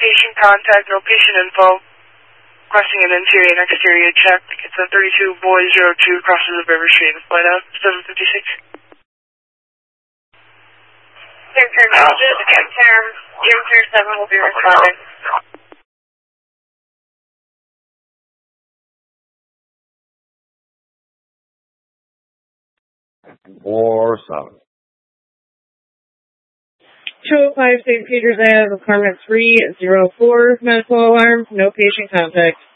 patient contact, no patient info. Requesting an interior and exterior check. It's a 32 Boy 02 crosses the River Street. Flight out 756. Jim 7 will be responding. 4-7. 205 St. Peter's Ave, apartment 304, medical alarm, no patient contact.